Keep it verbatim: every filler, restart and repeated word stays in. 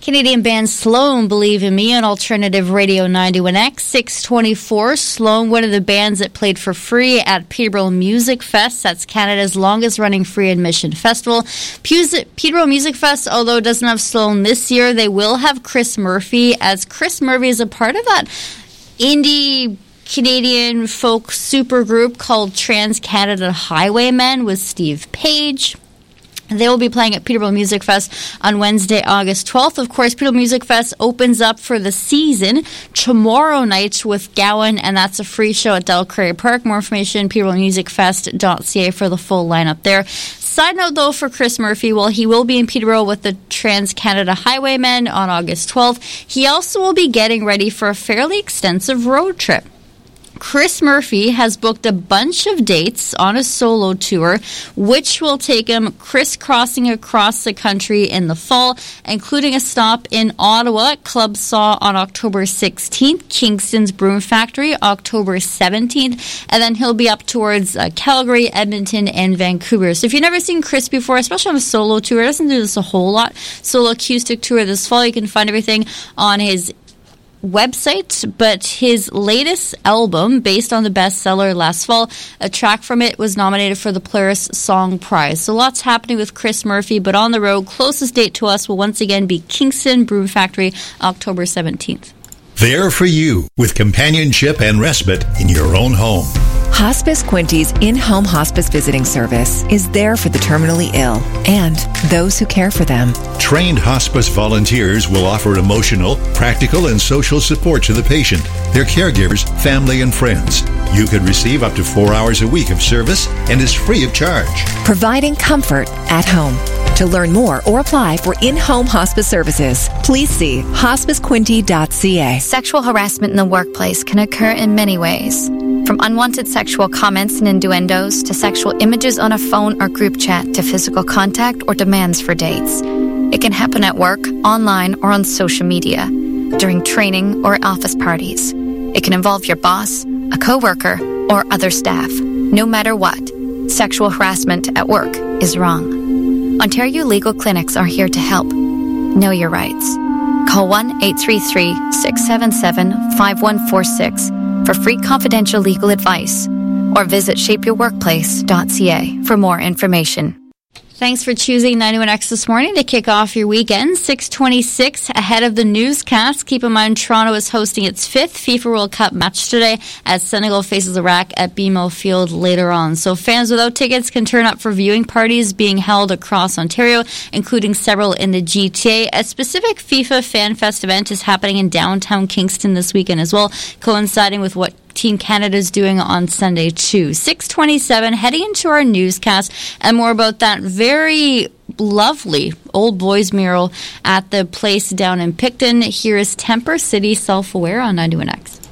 Canadian band Sloan, Believe in Me, on Alternative Radio ninety-one X. six twenty-four, Sloan, one of the bands that played for free at Peterborough Music Fest. That's Canada's longest-running free admission festival. Peterborough Music Fest, although it doesn't have Sloan this year, they will have Chris Murphy, as Chris Murphy is a part of that indie Canadian folk supergroup called Trans-Canada Highwaymen with Steve Page. They will be playing at Peterborough Music Fest on Wednesday, August twelfth. Of course, Peterborough Music Fest opens up for the season tomorrow night with Gowan, and that's a free show at Delcraig Park. More information, peterborough music fest dot c a for the full lineup there. Side note, though, for Chris Murphy, well, he will be in Peterborough with the Trans-Canada Highwaymen on August twelfth. He also will be getting ready for a fairly extensive road trip. Chris Murphy has booked a bunch of dates on a solo tour, which will take him crisscrossing across the country in the fall, including a stop in Ottawa at Club Saw on October sixteenth, Kingston's Broom Factory October seventeenth, and then he'll be up towards uh, Calgary, Edmonton, and Vancouver. So if you've never seen Chris before, especially on a solo tour, he doesn't do this a whole lot, solo acoustic tour this fall. You can find everything on his website, but his latest album, based on the bestseller last fall, a track from it was nominated for the Polaris Song Prize. So lots happening with Chris Murphy, but on the road. Closest date to us will once again be Kingston Broom Factory, October seventeenth. There for you, with companionship and respite in your own home. Hospice Quinty's in-home hospice visiting service is there for the terminally ill and those who care for them. Trained hospice volunteers will offer emotional, practical, and social support to the patient, their caregivers, family, and friends. You could receive up to four hours a week of service and is free of charge. Providing comfort at home. To learn more or apply for in-home hospice services, please see hospice quinty dot c a. Sexual harassment in the workplace can occur in many ways. From unwanted sexual comments and innuendos to sexual images on a phone or group chat to physical contact or demands for dates. It can happen at work, online, or on social media, during training or office parties. It can involve your boss, a coworker, or other staff. No matter what, sexual harassment at work is wrong. Ontario Legal Clinics are here to help. Know your rights. Call one eight three three, six seven seven, five one four six for free confidential legal advice, or visit shape your workplace dot c a for more information. Thanks for choosing ninety-one X this morning to kick off your weekend. six twenty-six ahead of the newscast. Keep in mind, Toronto is hosting its fifth FIFA World Cup match today as Senegal faces Iraq at B M O Field later on. So fans without tickets can turn up for viewing parties being held across Ontario, including several in the G T A. A specific FIFA Fan Fest event is happening in downtown Kingston this weekend as well, coinciding with what Team Canada is doing on Sunday too. six twenty-seven, heading into our newscast, and more about that very lovely old boys mural at the place down in Picton. Here is Temper City Self-Aware on ninety-one X.